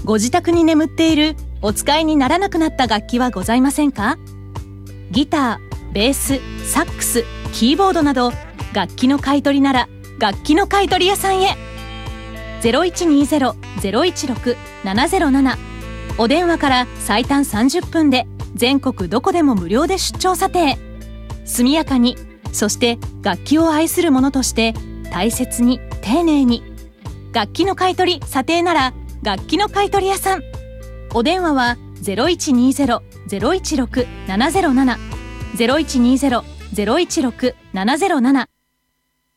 ご自宅に眠っているお使いにならなくなった楽器はございませんか？ギター、ベース、サックス、キーボードなど楽器の買い取りなら楽器の買い取り屋さんへ。 0120-016-707 お電話から最短30分で全国どこでも無料で出張査定。速やかに、そして楽器を愛する者として大切に丁寧に。楽器の買い取り査定なら楽器の買い取り屋さん。お電話は 0120-016-707 0120-016-707